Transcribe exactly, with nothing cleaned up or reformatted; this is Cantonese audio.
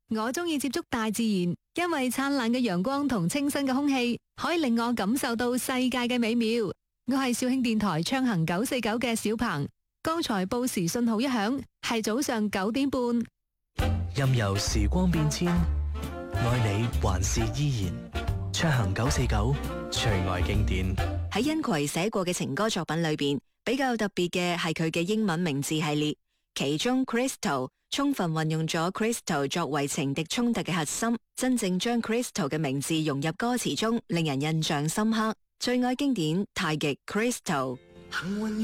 我中意接觸大自然，因為燦爛嘅陽光同清新嘅空氣可以令我感受到世界嘅美妙。我係肇慶電台暢行九四九嘅小鵬，剛才報時信號一響，係早上九點半。 任由時光變遷，愛你還是依然。暢行九四九，隨愛經典。 喺殷葵寫過嘅情歌作品裏邊，比較特別嘅係佢嘅英文名字系列，其中 Crystal 充分運用咗 Crystal 作為情敵衝突嘅核心，真正將 Crystal 嘅名字融入歌詞中，令人印象深刻。最愛經典太極 Crystal。